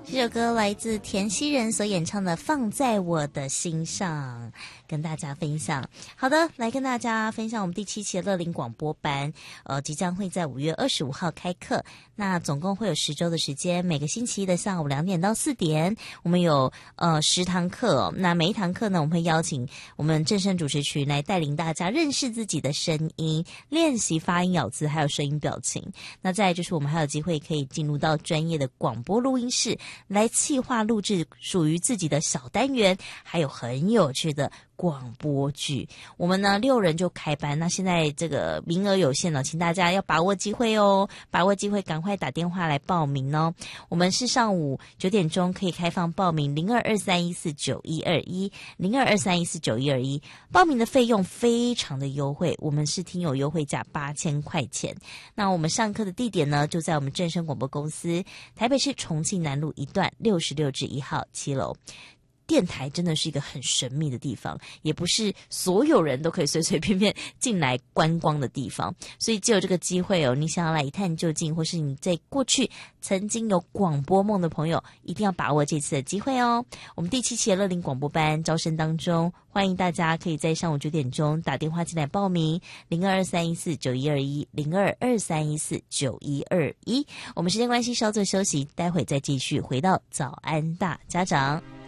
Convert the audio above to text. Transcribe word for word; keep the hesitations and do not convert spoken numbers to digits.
这首歌来自田曦人所演唱的《放在我的心上》，跟大家分享。好的，来跟大家分享我们第七期的乐龄广播班，呃，即将会在五月二十五号开课。那总共会有十周的时间，每个星期一的下午两点到四点，我们有呃十堂课、哦。那每一堂课呢，我们会邀请我们正声主持群来带领大家认识自己的声音，练习发音、咬字，还有声音表情。那再来就是我们还有机会可以进入到专业的广播录音室。来企划录制属于自己的小单元，还有很有趣的广播剧。我们呢六人就开班，那现在这个名额有限了，请大家要把握机会哦，把握机会赶快打电话来报名哦。我们是上午九点钟可以开放报名，零二二三一四九一二一零二二三一四九一二一，报名的费用非常的优惠，我们是听友优惠价八千块钱。那我们上课的地点呢就在我们正声广播公司台北市重庆南路一段六十六至一号七楼。电台真的是一个很神秘的地方，也不是所有人都可以随随便便进来观光的地方，所以只有这个机会哦，你想要来一探究竟，或是你在过去曾经有广播梦的朋友，一定要把握这次的机会哦。我们第七期的乐龄广播班招生当中，欢迎大家可以在上午九点钟打电话进来报名，零二二三一四九一二一零二二三一四九一二一。我们时间关系稍作休息，待会再继续回到早安大家长。